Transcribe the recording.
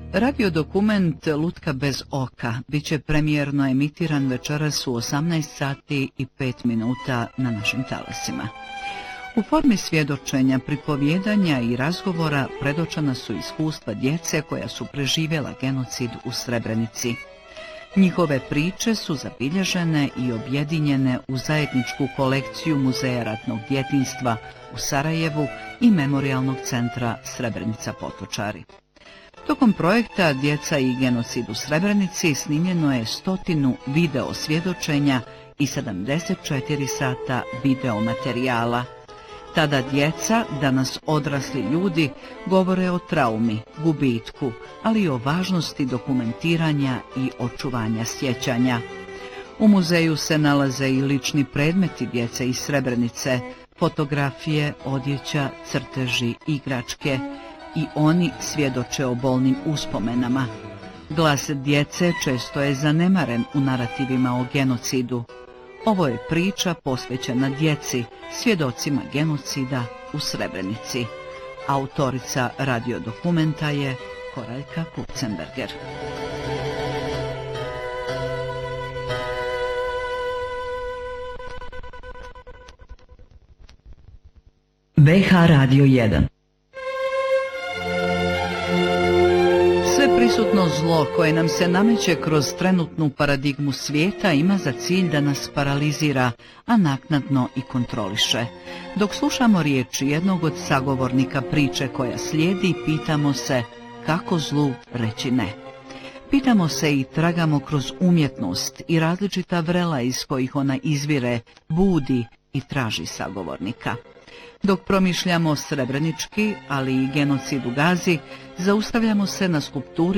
Radio-dokument Lutka bez oka biće premijerno emitiran večeras u 18 sati i 5 minuta na našim talasima. U formi svjedočenja, pripovjedanja i razgovora predočena su iskustva djece koja su preživjela genocid u Srebrenici. Njihove priče su zabilježene i objedinjene u zajedničku kolekciju Muzeja ratnog djetinjstva u Sarajevu i Memorijalnog centra Srebrenica Potočari. Tokom projekta Djeca i genocid u Srebrenici snimljeno je 100 video svjedočenja i 74 sata video materijala. Tada djeca, danas odrasli ljudi, govore o traumi, gubitku, ali i o važnosti dokumentiranja i očuvanja sjećanja. U muzeju se nalaze i lični predmeti djece iz Srebrenice, fotografije, odjeća, crteži, igračke. I oni svjedoče o bolnim uspomenama. Glas djece često je zanemaren u narativima o genocidu. Ovo je priča posvećena djeci, svjedocima genocida u Srebrenici. Autorica radiodokumenta je Koraljka Kupcenberger. BH Radio 1. Prisutno zlo koje nam se nameće kroz trenutnu paradigmu svijeta ima za cilj da nas paralizira, a naknadno i kontroliše. Dok slušamo riječi jednog od sagovornika priče koja slijedi, pitamo se kako zlu reći ne. Pitamo se i tragamo kroz umjetnost i različita vrela iz kojih ona izvire, budi i traži sagovornika. Dok promišljamo srebrenički, ali i genocid u Gazi, zaustavljamo se na skulpturi